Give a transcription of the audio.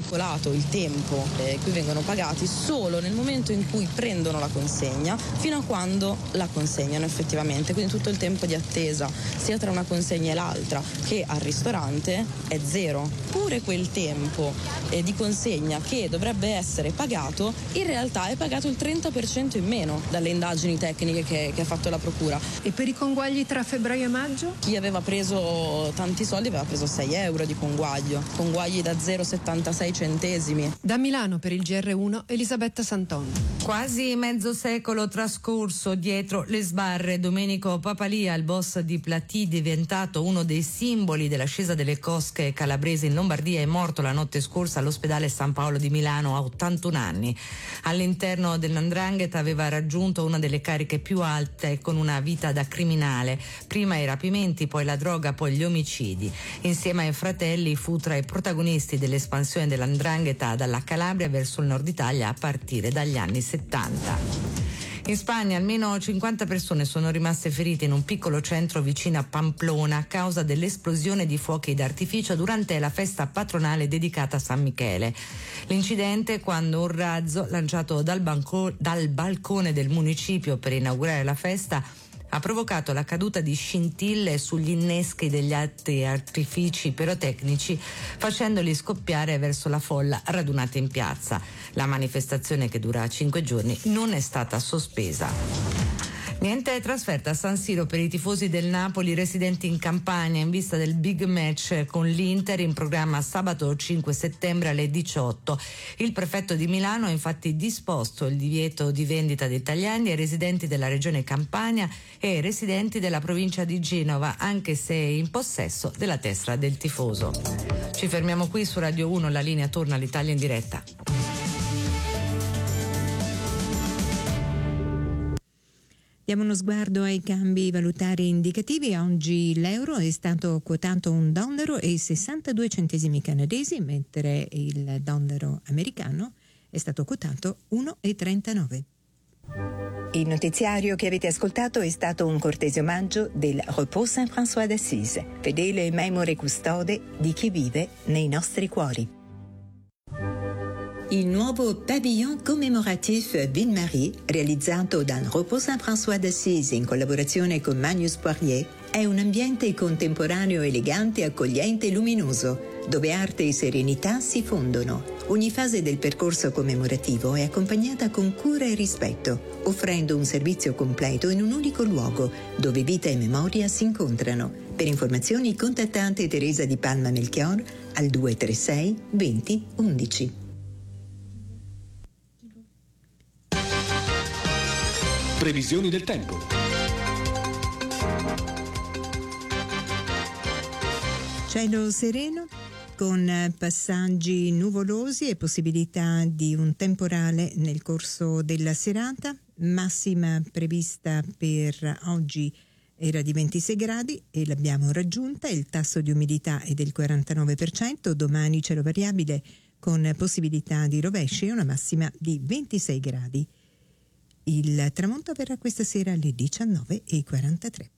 calcolato il tempo cui vengono pagati solo nel momento in cui prendono la consegna fino a quando la consegnano effettivamente, quindi tutto il tempo di attesa sia tra una consegna e l'altra che al ristorante è zero. Pure quel tempo di consegna che dovrebbe essere pagato in realtà è pagato il 30% in meno dalle indagini tecniche che ha fatto la procura. E per i conguagli tra febbraio e maggio? Chi aveva preso tanti soldi aveva preso 6 euro di conguaglio, conguagli da 0,76 centesimi. Da Milano per il GR1 Elisabetta Santon. Quasi mezzo secolo trascorso dietro le sbarre. Domenico Papalia, il boss di Platì, diventato uno dei simboli dell'ascesa delle cosche calabresi in Lombardia, è morto la notte scorsa all'ospedale San Paolo di Milano a 81 anni. All'interno dell''ndrangheta aveva raggiunto una delle cariche più alte, con una vita da criminale. Prima i rapimenti, poi la droga, poi gli omicidi. Insieme ai fratelli fu tra i protagonisti dell'espansione dell''ndrangheta dalla Calabria verso il nord Italia a partire dagli anni 70. In Spagna almeno 50 persone sono rimaste ferite in un piccolo centro vicino a Pamplona a causa dell'esplosione di fuochi d'artificio durante la festa patronale dedicata a San Michele. L'incidente, quando un razzo lanciato dal balcone del municipio per inaugurare la festa ha provocato la caduta di scintille sugli inneschi degli altri artifici pirotecnici, facendoli scoppiare verso la folla radunata in piazza. La manifestazione, che dura 5 giorni, non è stata sospesa. Niente trasferta a San Siro per i tifosi del Napoli residenti in Campania in vista del big match con l'Inter in programma sabato 5 settembre alle 18. Il prefetto di Milano ha infatti disposto il divieto di vendita di italiani ai residenti della regione Campania e ai residenti della provincia di Genova, anche se in possesso della tessera del tifoso. Ci fermiamo qui su Radio 1, la linea torna all'Italia in diretta. Diamo uno sguardo ai cambi valutari indicativi. Oggi l'euro è stato quotato $1,62 canadesi, mentre il dollaro americano è stato quotato 1,39. Il notiziario che avete ascoltato è stato un cortese omaggio del Repos Saint-François d'Assise, fedele e memore custode di chi vive nei nostri cuori. Il nuovo pavillon commémoratif Ville-Marie, realizzato dal Repos Saint-François d'Assise in collaborazione con Magnus Poirier, è un ambiente contemporaneo elegante, accogliente e luminoso, dove arte e serenità si fondono. Ogni fase del percorso commemorativo è accompagnata con cura e rispetto, offrendo un servizio completo in un unico luogo, dove vita e memoria si incontrano. Per informazioni contattate Teresa Di Palma Melchior al 236 20 11. Previsioni del tempo. Cielo sereno con passaggi nuvolosi e possibilità di un temporale nel corso della serata. Massima prevista per oggi era di 26 gradi e l'abbiamo raggiunta. Il tasso di umidità è del 49%. Domani cielo variabile con possibilità di rovesci e una massima di 26 gradi. Il tramonto avverrà questa sera alle 19:43.